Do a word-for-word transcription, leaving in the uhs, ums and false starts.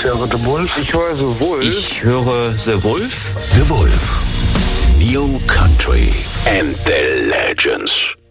höre The Wolf. Ich höre The Wolf. Ich höre The Wolf. The Wolf. New Country and the Legends.